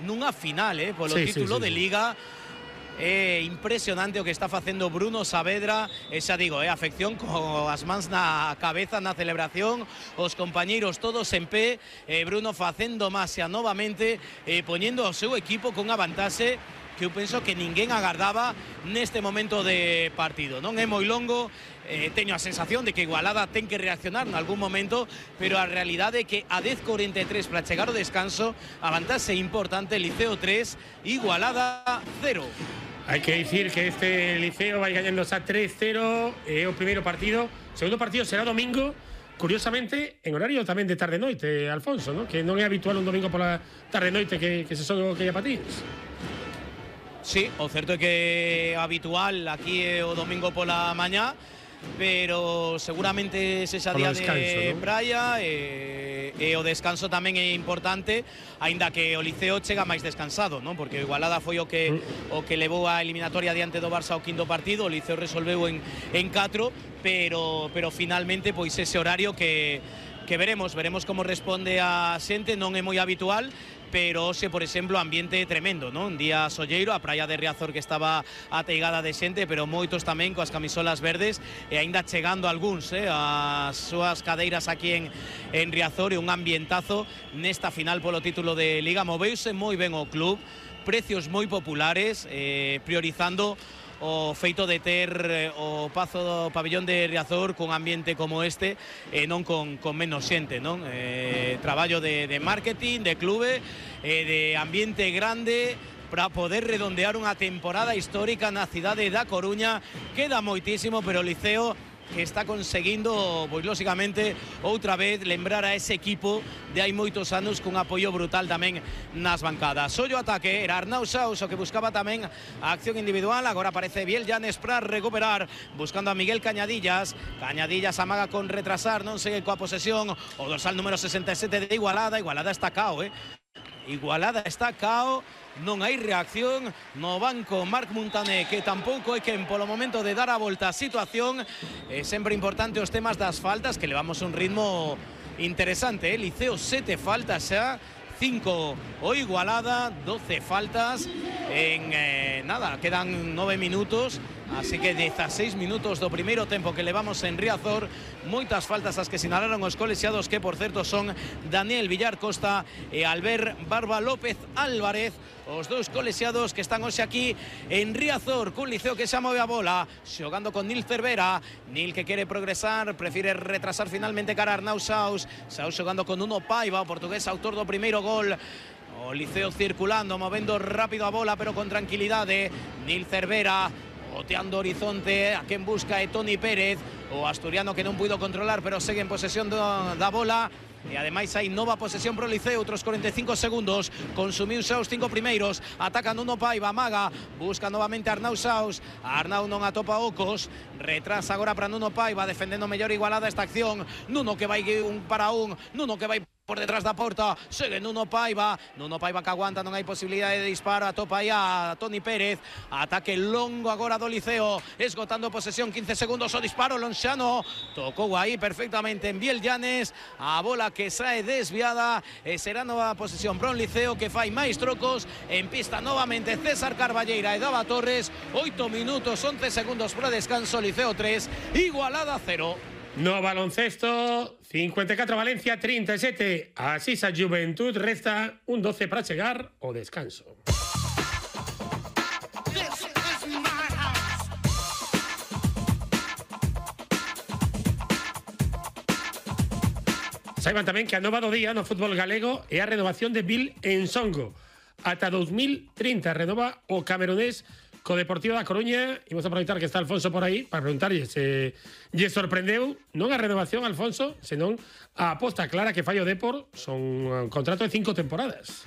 nunha final, polo título de Liga. Impresionante o que está facendo Bruno Saavedra, xa digo, afección coas mans na cabeza na celebración, os compañeiros todos en pé, Bruno facendo máxia novamente, poñendo ao seu equipo con unha vantaxe que eu penso que ninguén agardaba neste momento de partido. Non é moi longo, teño a sensación de que Igualada ten que reaccionar en algún momento, pero a realidade é que a 10:43 para chegar ao descanso, a vantaxe importante, Liceo 3, Igualada 0. Hai que dicir que este Liceo vai gañando xa 3-0, é o primeiro partido. O segundo partido será domingo, curiosamente, en horario tamén de tarde-noite, Alfonso, ¿no? Que non é habitual un domingo pola tarde-noite que se xoga que hai patins. Sí, o certo é que habitual aquí é o domingo pola mañá, pero seguramente sexa día de praia e o descanso tamén é importante, aínda que o Liceo chega máis descansado, non? Porque o Igualada foi o que levou a eliminatoria diante do Barça ao quinto partido, o Liceo resolveu en 4, pero finalmente pois ese horario que veremos como responde a xente, non é moi habitual, pero hoxe, por exemplo, ambiente tremendo, non? Un día solleiro, a praia de Riazor que estaba ateigada de xente, pero moitos tamén coas camisolas verdes e aínda chegando algúns as súas cadeiras aquí en Riazor, e un ambientazo nesta final polo título de Liga. Moveuse moi ben o club, precios moi populares, priorizando o feito de ter o Pazo do Pabellón de Riazor con ambiente como este e non con menos xente, non? Traballo de marketing, de clube, de ambiente grande para poder redondear unha temporada histórica na cidade da Coruña. Queda moitísimo, pero o Liceo que está conseguindo, pois lóxicamente, outra vez lembrar a ese equipo de hai moitos anos cun apoio brutal tamén nas bancadas. Ollo ataque, era Arnau Saus o que buscaba tamén a acción individual, agora aparece Biel Llanes para recuperar, buscando a Miguel Cañadillas. Cañadillas amaga con retrasar, non segue coa posesión o dorsal número 67 de Igualada. Igualada está cao, Igualada está cao, non hai reacción no banco Marc Montané, que tampouco é quen polo momento de dar a volta a situación. É sempre importante os temas das faltas, que levamos un ritmo interesante, Liceo 7 faltas xa, 5 o Igualada, 12 faltas en nada, quedan 9 minutos, así que 16 minutos do primeiro tempo que levamos en Riazor. Moitas faltas as que sinalaron os colexiados, que por certo son Daniel Villar Costa e Albert Barba López Álvarez, os dous colexiados que están hoxe aquí en Riazor, cun Liceo que xa move a bola, xogando con Nil Cervera. Nil que quere progresar, prefire retrasar finalmente cara a Arnau Saus. Saus xogando con Nuno Paiva, o portugués autor do primeiro gol. O Liceo circulando, movendo rápido a bola, pero con tranquilidade. Nil Cervera oteando horizonte, a quen busca é Toni Pérez, o asturiano que non puido controlar, pero segue en posesión da bola. E ademais hai nova posesión pro Liceo, outros 45 segundos, consumiu xa os 5 primeiros, ataca Nuno Paiva, amaga, busca novamente Arnau Saus, Arnau non atopa ocos, retrasa agora para Nuno Paiva, defendendo mellor Igualada esta acción, Nuno que vai un para un, Nuno que vai por detrás da porta, segue Nuno Paiva que aguanta, non hai posibilidade de disparo, atopa aí a Toni Pérez, ataque longo agora do Liceo, esgotando posesión, 15 segundos, o disparo lonxano, tocou aí perfectamente en Biel Llanes, a bola que sae desviada, e será nova posesión para un Liceo que fai máis trocos, en pista novamente César Carballeira e Dava Torres, 8 minutos, 11 segundos para descanso, Liceo 3, Igualada 0. No baloncesto, 54 Valencia, 37 a Sisa Juventud, resta un 12 para chegar ao descanso. Saiban tamén que a nova do día no fútbol galego é a renovación de Bill Ensongo. Ata 2030 renova o camerunés co Deportivo da Coruña. Imos aproveitar que está Alfonso por aí para preguntarlle se lle sorprendeu non a renovación, Alfonso, senón a aposta clara que fai o Depor. Son un contrato de 5 temporadas.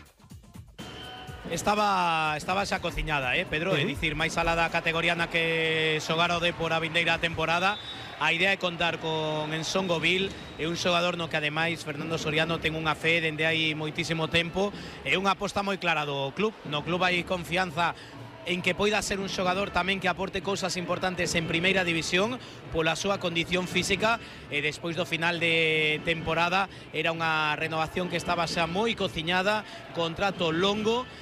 Estaba xa cociñada, Pedro, é dicir, máis alá da categoría na que xogara o Depor a vindeira temporada. A idea é contar con Ensongo Bill, é un xogador no que ademais Fernando Soriano ten unha fe dende hai moitísimo tempo, é unha aposta moi clara do club. No club hai confianza en que poida ser un xogador tamén que aporte cousas importantes en primeira división pola súa condición física, e despois do final de temporada era unha renovación que estaba xa moi cociñada, contrato longo,